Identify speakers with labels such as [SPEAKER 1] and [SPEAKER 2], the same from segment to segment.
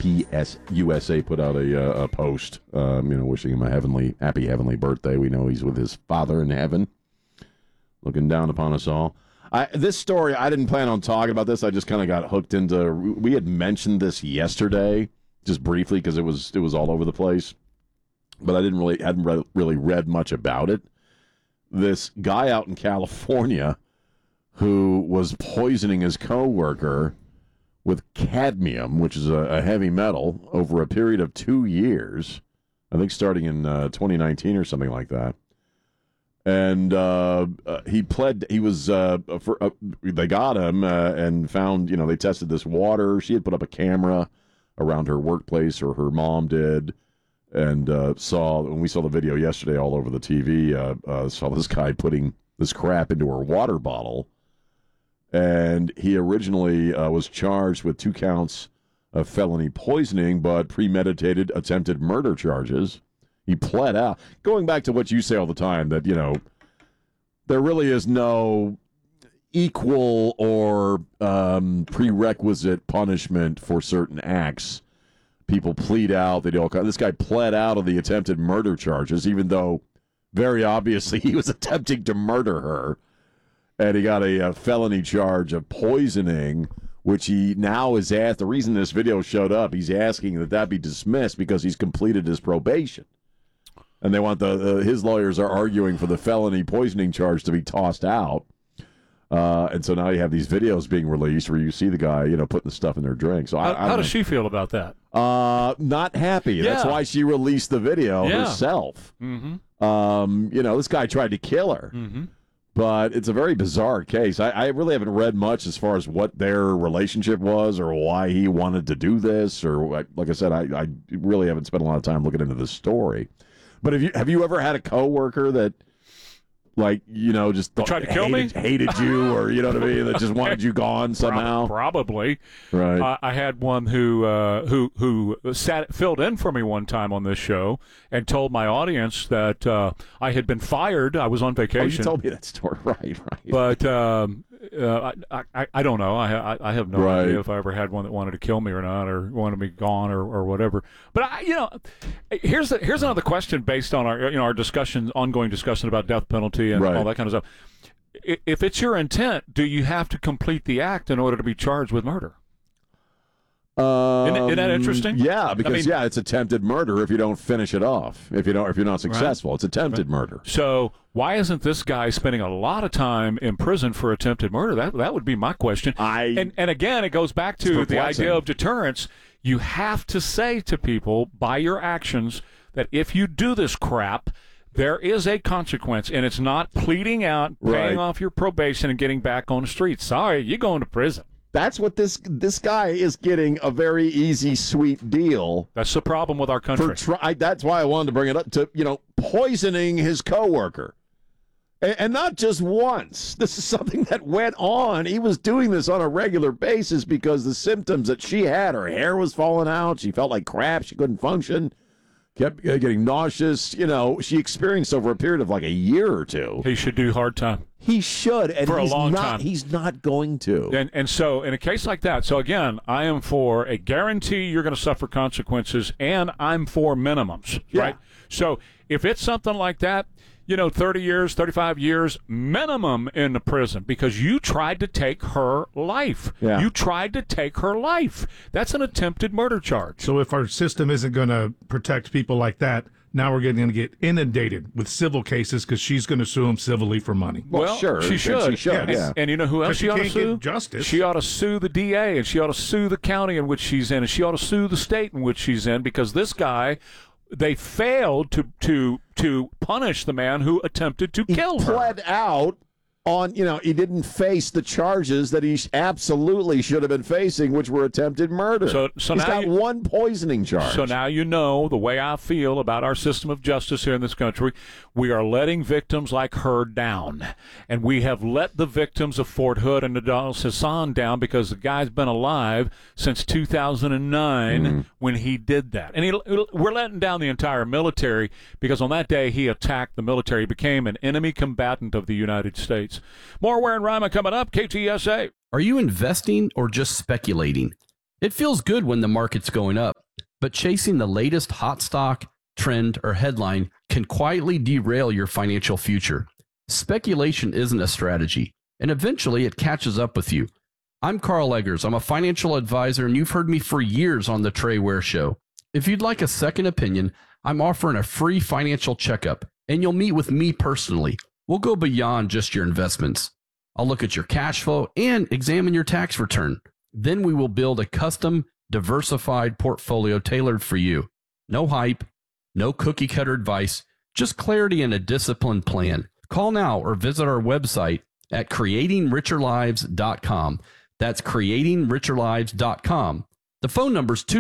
[SPEAKER 1] GPS USA put out a post, wishing him a happy heavenly birthday. We know he's with his Father in heaven, looking down upon us all. This story, I didn't plan on talking about this. I just kind of got hooked into. We had mentioned this yesterday, just briefly, because it was all over the place, but I hadn't really read much about it. This guy out in California who was poisoning his coworker with cadmium, which is a heavy metal, over a period of 2 years, I think starting in 2019 or something like that. And he pled. He was. They got him and found. They tested this water. She had put up a camera around her workplace, or her mom did, and when we saw the video yesterday all over the TV, saw this guy putting this crap into her water bottle. And he originally was charged with 2 counts of felony poisoning, but premeditated attempted murder charges. He pled out. Going back to what you say all the time, that, there really is no equal or prerequisite punishment for certain acts. People plead out. They do all kinds. This guy pled out of the attempted murder charges, even though very obviously he was attempting to murder her. And he got a felony charge of poisoning, which he now is asked. The reason this video showed up, he's asking that be dismissed because he's completed his probation. And they want his lawyers are arguing for the felony poisoning charge to be tossed out. And so now you have these videos being released where you see the guy, putting the stuff in their drink. So
[SPEAKER 2] how does she feel about that?
[SPEAKER 1] Not happy. Yeah. That's why she released the video herself.
[SPEAKER 2] Mm-hmm.
[SPEAKER 1] This guy tried to kill her.
[SPEAKER 2] Mm-hmm.
[SPEAKER 1] But it's a very bizarre case. I really haven't read much as far as what their relationship was or why he wanted to do this. Or, like I said, I really haven't spent a lot of time looking into this story. But have you ever had a coworker that, just
[SPEAKER 2] tried to kill me,
[SPEAKER 1] hated you, or what I mean, that just wanted you gone somehow?
[SPEAKER 2] Probably.
[SPEAKER 1] Right.
[SPEAKER 2] I had one who filled in for me one time on this show and told my audience that I had been fired. I was on vacation.
[SPEAKER 1] Oh, you told me that story, right?
[SPEAKER 2] But I don't know. I have no idea if I ever had one that wanted to kill me or not, or wanted me gone or whatever. But here's another question based on our our ongoing discussion about death penalty and all that kind of stuff. If it's your intent, do you have to complete the act in order to be charged with murder? Isn't that interesting?
[SPEAKER 1] Yeah, because it's attempted murder if you don't finish it off. If you're not successful, it's attempted murder.
[SPEAKER 2] So why isn't this guy spending a lot of time in prison for attempted murder? That would be my question. And again, it goes back to the idea of deterrence. You have to say to people by your actions that if you do this crap, there is a consequence, and it's not pleading out, paying off your probation, and getting back on the street. Sorry, you're going to prison.
[SPEAKER 1] That's what this guy is getting, a very easy, sweet deal.
[SPEAKER 2] That's the problem with our country.
[SPEAKER 1] That's why I wanted to bring it up, to poisoning his coworker. And not just once. This is something that went on. He was doing this on a regular basis because the symptoms that she had, her hair was falling out, she felt like crap, she couldn't function, kept getting nauseous. She experienced over a period of like a year or two.
[SPEAKER 2] He should do hard time.
[SPEAKER 1] He should, and
[SPEAKER 2] for a long time.
[SPEAKER 1] He's not going to.
[SPEAKER 2] And so, in a case like that, so again, I am for a guarantee you're going to suffer consequences, and I'm for minimums, right? So, if it's something like that, 30 years, 35 years minimum in the prison because you tried to take her life.
[SPEAKER 1] Yeah.
[SPEAKER 2] You tried to take her life. That's an attempted murder charge.
[SPEAKER 3] So if our system isn't going to protect people like that, now we're going to get inundated with civil cases because she's going to sue him civilly for money.
[SPEAKER 1] Well, sure.
[SPEAKER 2] She should.
[SPEAKER 1] She should,
[SPEAKER 3] yes.
[SPEAKER 2] And you know who else she ought to sue?
[SPEAKER 3] Justice.
[SPEAKER 2] She ought to sue the DA, and she ought to sue the county in which she's in, and she ought to sue the state in which she's in because this guy, they failed to punish the man who attempted to kill her.
[SPEAKER 1] He pled out on, he didn't face the charges that he absolutely should have been facing, which were attempted murder.
[SPEAKER 2] So
[SPEAKER 1] he's
[SPEAKER 2] now
[SPEAKER 1] got one poisoning charge.
[SPEAKER 2] So now you know the way I feel about our system of justice here in this country. We are letting victims like her down. And we have let the victims of Fort Hood and Nadal Hassan down because the guy's been alive since 2009 when he did that. And we're letting down the entire military because on that day he attacked the military. He became an enemy combatant of the United States. More Ware and Rima coming up. KTSA.
[SPEAKER 4] Are you investing or just speculating? It feels good when the market's going up, but chasing the latest hot stock, trend, or headline can quietly derail your financial future. Speculation isn't a strategy, and eventually it catches up with you. I'm Carl Eggers. I'm a financial advisor, and you've heard me for years on the Trey Ware Show. If you'd like a second opinion, I'm offering a free financial checkup, and you'll meet with me personally. We'll go beyond just your investments. I'll look at your cash flow and examine your tax return. Then we will build a custom, diversified portfolio tailored for you. No hype, no cookie cutter advice, just clarity and a disciplined plan. Call now or visit our website at creatingricherlives.com. That's creatingricherlives.com. The phone number is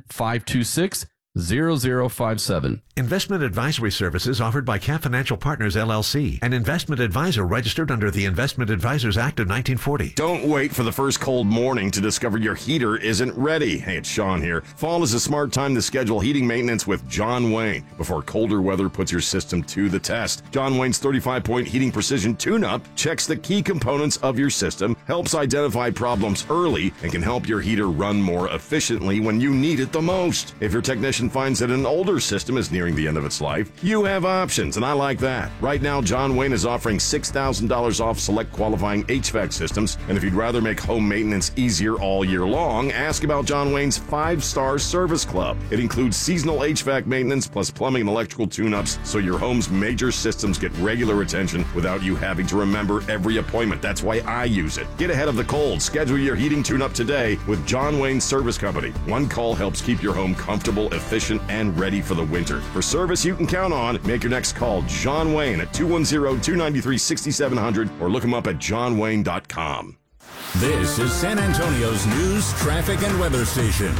[SPEAKER 4] 210-526-0057.
[SPEAKER 5] Investment advisory services offered by Camp Financial Partners, LLC, an investment advisor registered under the Investment Advisors Act of 1940.
[SPEAKER 1] Don't wait for the first cold morning to discover your heater isn't ready. Hey, it's Sean here. Fall is a smart time to schedule heating maintenance with John Wayne before colder weather puts your system to the test. John Wayne's 35-point heating precision tune-up checks the key components of your system, helps identify problems early, and can help your heater run more efficiently when you need it the most. If your technician finds that an older system is nearing the end of its life, you have options, and I like that. Right now, John Wayne is offering $6,000 off select qualifying HVAC systems, and if you'd rather make home maintenance easier all year long, ask about John Wayne's 5-star service club. It includes seasonal HVAC maintenance plus plumbing and electrical tune-ups, so your home's major systems get regular attention without you having to remember every appointment. That's why I use it. Get ahead of the cold. Schedule your heating tune-up today with John Wayne Service Company. One call helps keep your home comfortable, efficient, and ready for the winter. For service you can count on, make your next call John Wayne at 210-293-6700 or look him up at johnwayne.com.
[SPEAKER 6] This is San Antonio's news, traffic, and weather station.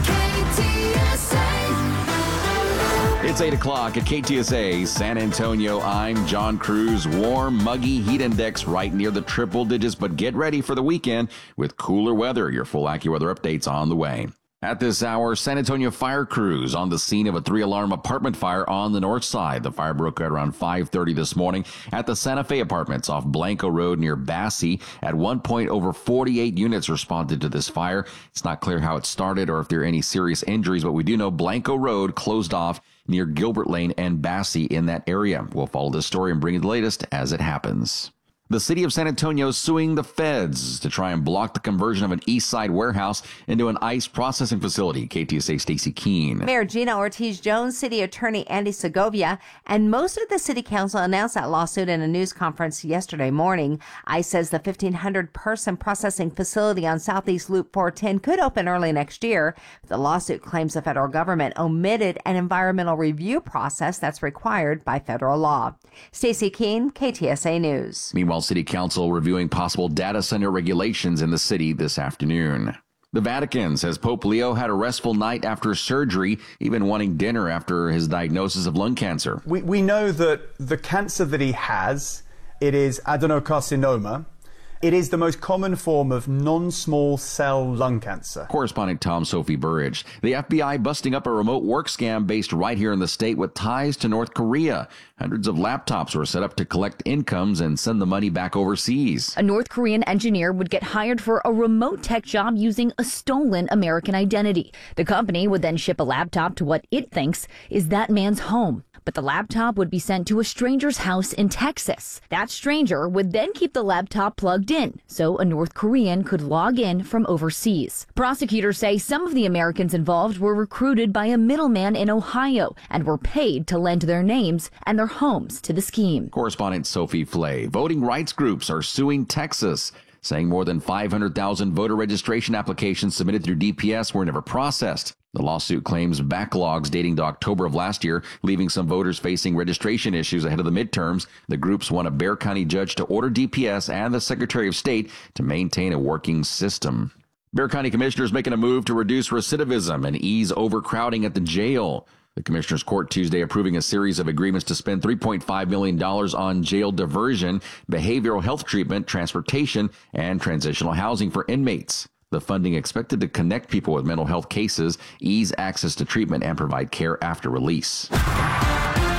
[SPEAKER 7] It's 8 o'clock at KTSA San Antonio. I'm John Cruz. Warm, muggy heat index right near the triple digits, but get ready for the weekend with cooler weather. Your full AccuWeather updates on the way. At this hour, San Antonio fire crews on the scene of a 3-alarm apartment fire on the north side. The fire broke out around 5:30 this morning at the Santa Fe Apartments off Blanco Road near Basse. At one point, over 48 units responded to this fire. It's not clear how it started or if there are any serious injuries, but we do know Blanco Road closed off near Gilbert Lane and Basse in that area. We'll follow this story and bring you the latest as it happens. The city of San Antonio is suing the feds to try and block the conversion of an East Side warehouse into an ICE processing facility. KTSA Stacey Keene.
[SPEAKER 8] Mayor Gina Ortiz-Jones, City Attorney Andy Segovia, and most of the City Council announced that lawsuit in a news conference yesterday morning. ICE says the 1,500-person processing facility on Southeast Loop 410 could open early next year. The lawsuit claims the federal government omitted an environmental review process that's required by federal law. Stacey Keene, KTSA News.
[SPEAKER 7] Meanwhile, City Council reviewing possible data center regulations in the city this afternoon. The Vatican says Pope Leo had a restful night after surgery, even wanting dinner after his diagnosis of lung cancer.
[SPEAKER 9] We know that the cancer that he has, it is adenocarcinoma. It is the most common form of non-small cell lung cancer.
[SPEAKER 7] Correspondent Tom Sophie Burridge. The FBI busting up a remote work scam based right here in the state with ties to North Korea. Hundreds of laptops were set up to collect incomes and send the money back overseas.
[SPEAKER 10] A North Korean engineer would get hired for a remote tech job using a stolen American identity. The company would then ship a laptop to what it thinks is that man's home. But the laptop would be sent to a stranger's house in Texas. That stranger would then keep the laptop plugged in, so a North Korean could log in from overseas. Prosecutors say some of the Americans involved were recruited by a middleman in Ohio and were paid to lend their names and their homes to the scheme.
[SPEAKER 7] Correspondent Sophie Flay. Voting rights groups are suing Texas, saying more than 500,000 voter registration applications submitted through DPS were never processed. The lawsuit claims backlogs dating to October of last year, leaving some voters facing registration issues ahead of the midterms. The groups want a Bexar County judge to order DPS and the Secretary of State to maintain a working system. Bexar County commissioners making a move to reduce recidivism and ease overcrowding at the jail. The Commissioners Court Tuesday approving a series of agreements to spend $3.5 million on jail diversion, behavioral health treatment, transportation, and transitional housing for inmates. The funding expected to connect people with mental health cases, ease access to treatment, and provide care after release.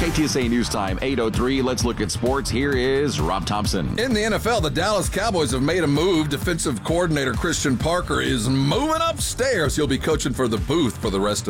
[SPEAKER 7] KTSA News Time, 8:03. Let's look at sports. Here is Rob Thompson.
[SPEAKER 11] In the NFL, the Dallas Cowboys have made a move. Defensive coordinator Christian Parker is moving upstairs. He'll be coaching for the booth for the rest of